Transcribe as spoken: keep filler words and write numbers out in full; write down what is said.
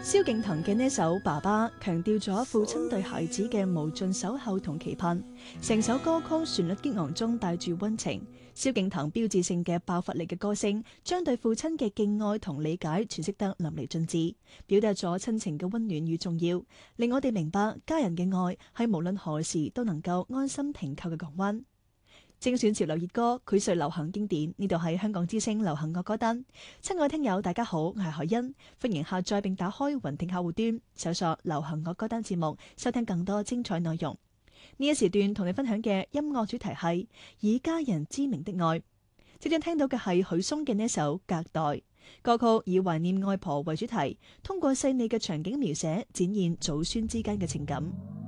蕭敬騰嘅呢首《爸爸》強調咗父親對孩子嘅無盡守候同期盼，成首歌曲旋律激昂中帶住溫情。蕭敬騰標誌性嘅爆發力嘅歌聲，將對父親嘅敬愛同理解詮釋得淋漓盡致，表達咗親情嘅溫暖與重要，令我哋明白家人嘅愛係無論何時都能夠安心停靠嘅港灣。精選潮流熱歌，膾炙流行經典。呢度係香港之聲流行樂歌單。親愛聽友大家好，我係海欣，歡迎下載並打開雲聽客戶端，搜索流行樂歌單節目，收聽更多精彩內容。呢一時段同你分享嘅音樂主題係以家人之名的愛。即將聽到嘅係許嵩嘅呢首《隔代》歌曲，以懷念外婆為主題，通過細膩嘅場景描寫，展現祖孫之間嘅情感。